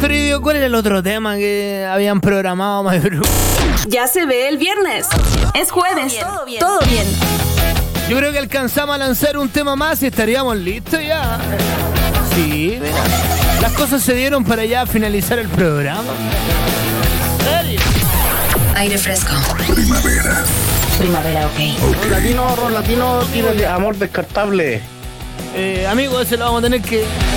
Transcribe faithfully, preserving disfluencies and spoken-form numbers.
querido, ¿cuál era el otro tema que habían programado, Mayru? Ya se ve el viernes. Es jueves. Todo bien. Todo bien. Yo creo que alcanzamos a lanzar un tema más y estaríamos listos ya. Sí, mira. Las cosas se dieron para ya finalizar el programa. ¿Serio? Aire fresco. Primavera. Primavera, ok. Ron latino, ron latino, tiro de amor descartable. Eh, amigo, ese lo vamos a tener que